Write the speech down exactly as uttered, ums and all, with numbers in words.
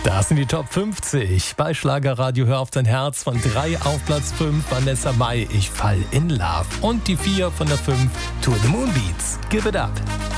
Das sind die Top fünfzig. Bei Schlagerradio Hör auf dein Herz von drei auf Platz fünf Vanessa Mai, Ich fall in love. Und die vier von der fünf, To the Moon Beats, Give it up.